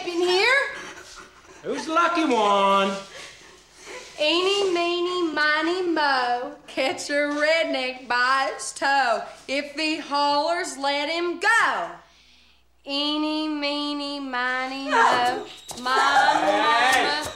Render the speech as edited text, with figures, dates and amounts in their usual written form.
in here? Who's the lucky one? Eeny, meeny, miny, mo, catch a redneck by his toe. If he hollers, let him go. Eeny, meeny, miny, mo, my mama.